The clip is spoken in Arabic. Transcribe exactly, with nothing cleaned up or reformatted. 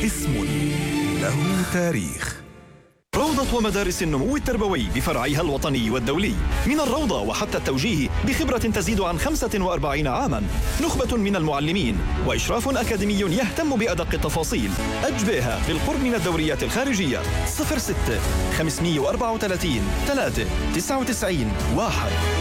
اسم له تاريخ. روضة ومدارس النمو التربوي بفرعيها الوطني والدولي، من الروضة وحتى التوجيه بخبرة تزيد عن خمسة وأربعين عاما، نخبة من المعلمين وإشراف أكاديمي يهتم بأدق التفاصيل. أجبيها بالقرب من الدوريات الخارجية. صفر ستة خمسمئة وأربعة وثلاثين ثلاثة تسعة وتسعين واحد.